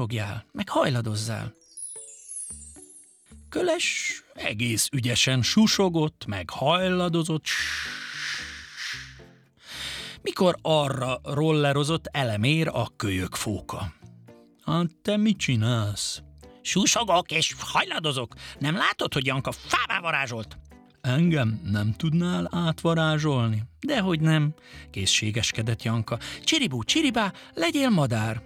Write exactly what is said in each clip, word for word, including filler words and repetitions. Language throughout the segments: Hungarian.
fogjál, meg hajladozzál. Köles egész ügyesen susogott, meg hajladozott, mikor arra rollerozott elemér a kölyökfóka. Hát te mit csinálsz? Susogok és hajladozok. Nem látod, hogy Janka fává varázsolt? Engem nem tudnál átvarázsolni? Dehogy nem, készségeskedett Janka. Csiribú, csiribá, legyél madár.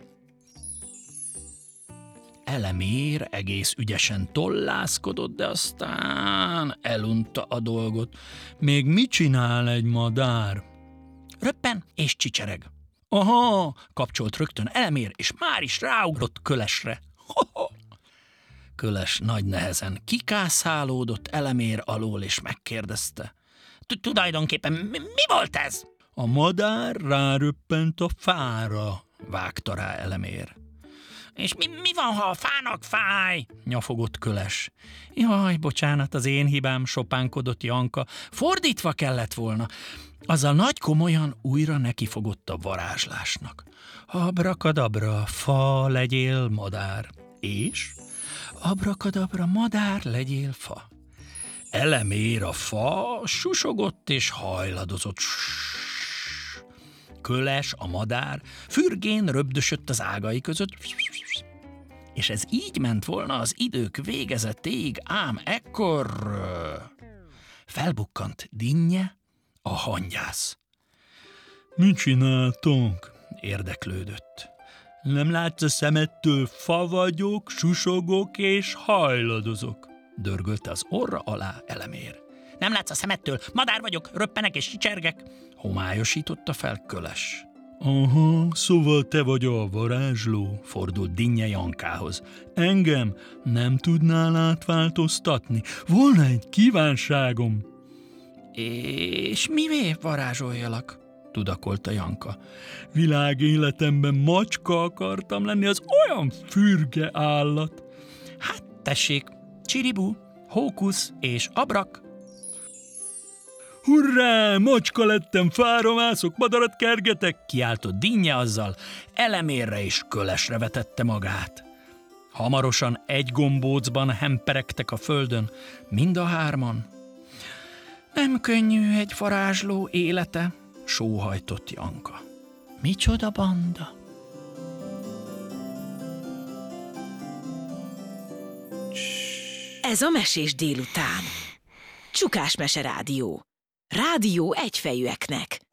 Elemér egész ügyesen tollászkodott, de aztán elunta a dolgot. Még mit csinál egy madár? Röppen és csicsereg. Aha, kapcsolt rögtön Elemér, és már is ráugrott Kölesre. Ho-ho! Köles nagy nehezen kikászálódott Elemér alól, és megkérdezte. Tulajdonképpen mi volt ez? A madár ráröppent a fára, vágta rá Elemér. És mi, mi van, ha a fának fáj? Nyafogott Köles. Jaj, bocsánat, az én hibám, sopánkodott Janka. Fordítva kellett volna. Azzal nagy komolyan újra nekifogott a varázslásnak. Abrakadabra, fa, legyél madár. És? Abrakadabra, madár, legyél fa. Elemér a fa susogott és hajladozott. Köles, a madár, fürgén röbdösött az ágai között, és ez így ment volna az idők végezetéig, ám ekkor felbukkant Dinnye, a hangyász. Mit csináltunk? Érdeklődött. Nem látsz a szemettől, fa vagyok, susogok és hajladozok, dörgölte az orra alá Elemér. Nem látsz a szemettől, madár vagyok, röppenek és csicsergek, homályosította fel Köles. Aha, szóval te vagy a varázsló, fordult Dinnye Jankához. Engem nem tudnál átváltoztatni? Volna egy kívánságom. És mivé varázsoljalak? Tudakolta Janka. Világéletemben macska akartam lenni, az olyan fürge állat. Hát tessék, csiribú, hókusz és abrak. Hurrá, macska lettem, fára mászok, madarat kergetek, kiáltott Dinnye azzal, Elemérre és Kölesre vetette magát. Hamarosan egy gombócban hemperegtek a földön, mind a hárman. Nem könnyű egy varázsló élete, sóhajtott Janka. Micsoda banda? Ez a Mesés délután. Csukás Mese Rádió. Rádió egyfejűeknek.